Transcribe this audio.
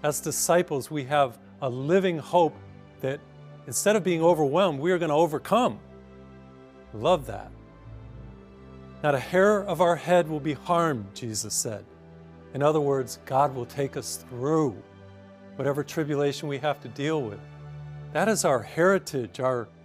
As disciples, we have a living hope that instead of being overwhelmed, we are going to overcome. Love that. Not a hair of our head will be harmed, Jesus said. In other words, God will take us through whatever tribulation we have to deal with. That is our heritage, our